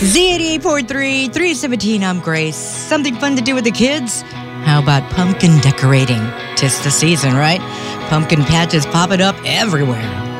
Z88.3, 317, I'm Grace. Something fun to do with the kids? How about pumpkin decorating? 'Tis the season, right? Pumpkin patches popping up everywhere.